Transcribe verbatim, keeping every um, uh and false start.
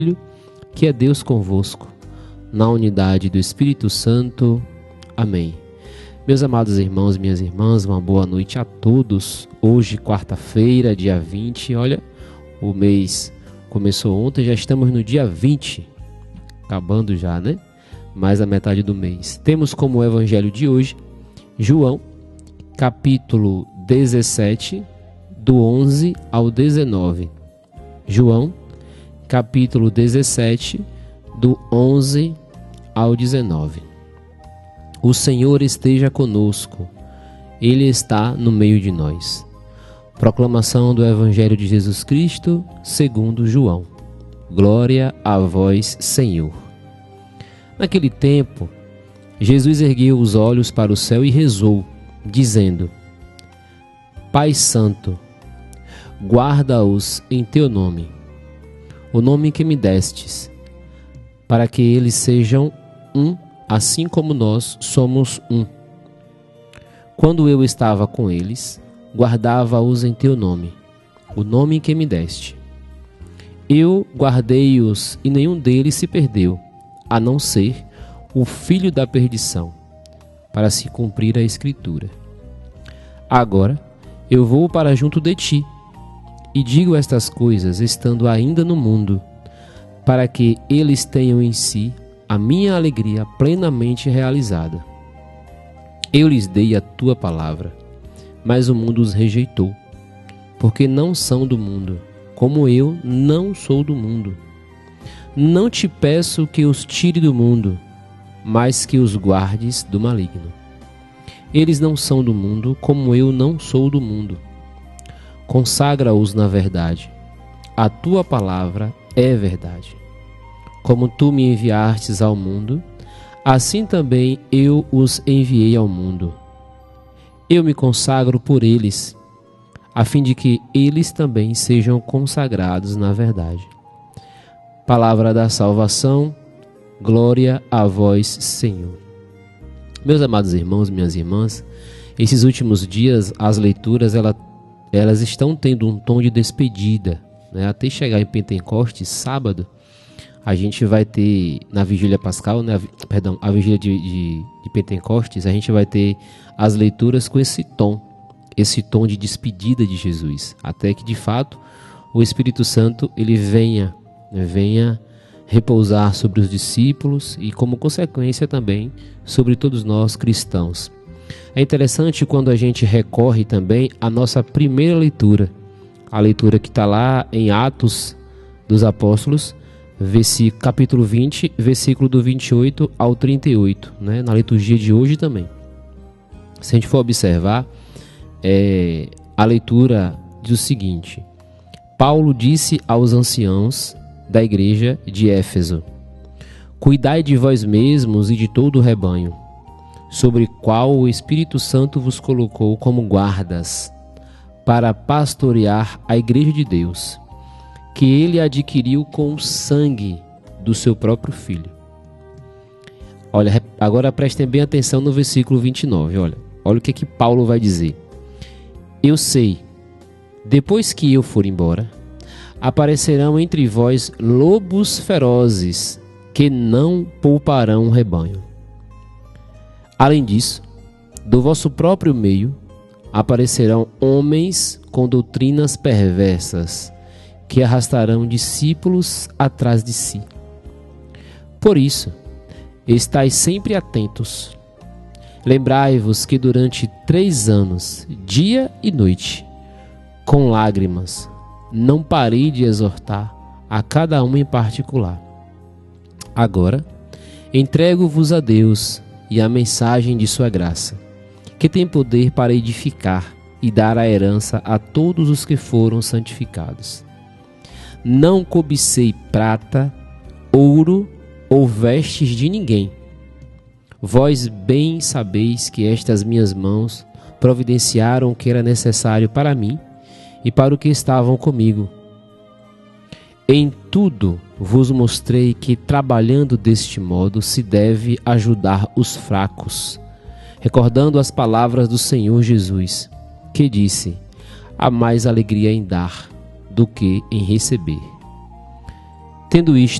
que é Deus convosco, na unidade do Espírito Santo. Amém. Meus amados irmãos e minhas irmãs, uma boa noite a todos. Hoje, quarta-feira, dia vinte, olha, o mês começou ontem, já estamos no dia vinte, acabando já, né? Mais a metade do mês. Temos como evangelho de hoje, João, capítulo dezessete, do onze ao dezenove. João, capítulo dezessete, do onze ao dezenove. O Senhor esteja conosco, Ele está no meio de nós. Proclamação do Evangelho de Jesus Cristo, segundo João. Glória a vós, Senhor. Naquele tempo, Jesus ergueu os olhos para o céu e rezou, dizendo: Pai Santo, guarda-os em teu nome, o nome que me destes, para que eles sejam um, assim como nós somos um. Quando eu estava com eles, guardava-os em teu nome, o nome que me deste. Eu guardei-os e nenhum deles se perdeu, a não ser o filho da perdição, para se cumprir a Escritura. Agora eu vou para junto de ti, e digo estas coisas estando ainda no mundo, para que eles tenham em si a minha alegria plenamente realizada. Eu lhes dei a tua palavra, mas o mundo os rejeitou, porque não são do mundo, como eu não sou do mundo. Não te peço que os tire do mundo, mas que os guardes do maligno. Eles não são do mundo, como eu não sou do mundo. Consagra-os na verdade. A tua palavra é verdade. Como tu me enviastes ao mundo, assim também eu os enviei ao mundo. Eu me consagro por eles, a fim de que eles também sejam consagrados na verdade. Palavra da salvação, glória a vós, Senhor. Meus amados irmãos e minhas irmãs, esses últimos dias as leituras ela, elas estão tendo um tom de despedida, né? Até chegar em Pentecostes, sábado, a gente vai ter, na Vigília Pascal, né? Perdão, a Vigília de, de, de Pentecostes, a gente vai ter as leituras com esse tom, esse tom de despedida de Jesus, até que de fato o Espírito Santo ele venha, né? venha repousar sobre os discípulos e, como consequência, também sobre todos nós cristãos. É interessante quando a gente recorre também à nossa primeira leitura, a leitura que está lá em Atos dos Apóstolos, versículo, capítulo vinte, versículo do vinte e oito ao trinta e oito, né? Na liturgia de hoje também. Se a gente for observar, é, a leitura diz o seguinte: Paulo disse aos anciãos da igreja de Éfeso: Cuidai de vós mesmos e de todo o rebanho, sobre qual o Espírito Santo vos colocou como guardas, para pastorear a igreja de Deus, que ele adquiriu com o sangue do seu próprio Filho. Olha, agora prestem bem atenção no versículo vinte e nove, olha, olha o que, que Paulo vai dizer. Eu sei, depois que eu for embora, aparecerão entre vós lobos ferozes, que não pouparão o rebanho. Além disso, do vosso próprio meio, aparecerão homens com doutrinas perversas, que arrastarão discípulos atrás de si. Por isso, estais sempre atentos. Lembrai-vos que durante três anos, dia e noite, com lágrimas, não parei de exortar a cada um em particular. Agora, entrego-vos a Deus e a mensagem de sua graça, que tem poder para edificar e dar a herança a todos os que foram santificados. Não cobicei prata, ouro ou vestes de ninguém. Vós bem sabeis que estas minhas mãos providenciaram o que era necessário para mim e para o que estavam comigo. Em tudo vos mostrei que, trabalhando deste modo, se deve ajudar os fracos, recordando as palavras do Senhor Jesus, que disse: há mais alegria em dar do que em receber. Tendo isto